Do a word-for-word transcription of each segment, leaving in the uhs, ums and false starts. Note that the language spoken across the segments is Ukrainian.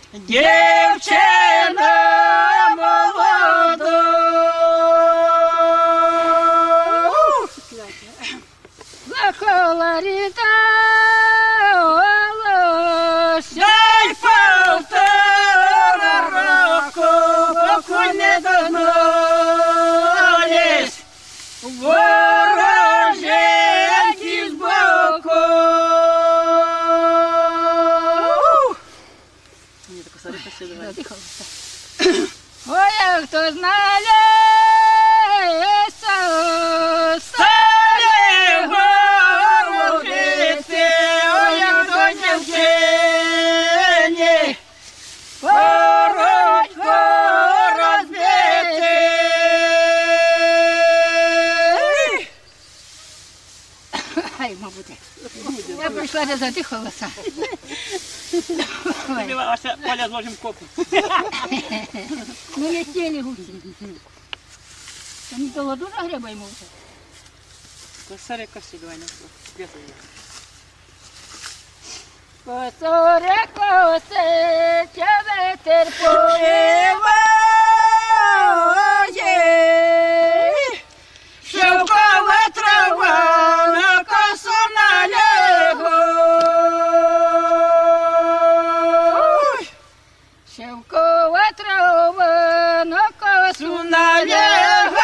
дівчина молода. Закола ріда, дай полтора року, поки не догнались вороженьки збоку. ой, а хто знає, Стали говорити, ой, як до дівчині, коротко розбити. Ай, мабуть, я прийшла не задихалася. Вася, Поля, зложимо копу. Ми летіли гусі. Там того дуже гриба йому. Косаря коси, давай на слово. Косоре косе, тя ветер повіває, шовкова трава на косу налягла. шовкова трава на косу Налягає,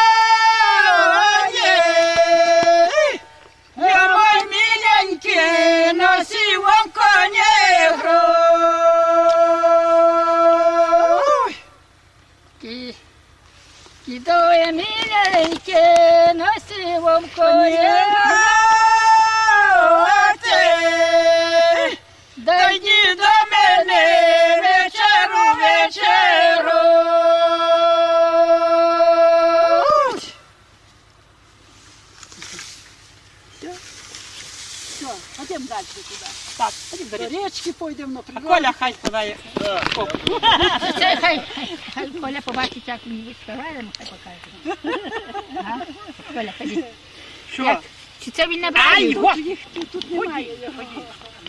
я мой миленький на сивом коне грой. ки- кидає миленьке на сивом коні. Дойди до мене вечеру, вечеру. Все, пойдем дальше туда. Так, ходім до До речі. речки пойдем на А природу. Коля хай подає копу. Це хай, хай Коля побачить, як ми відспіваємо, хай покаже. Ага. Коля, ходи. Що? Як? Чи це він набрав? Ай, їх? го! Їх тут, тут немає.